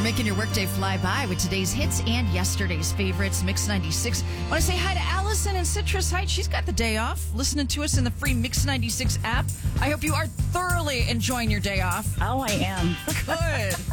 Making your workday fly by with today's hits and yesterday's favorites. Mix 96. I want to say hi to Allison in Citrus Heights. She's got the day off, listening to us in the free Mix 96 app. I hope you are thoroughly enjoying your day off. Oh, I am. Good.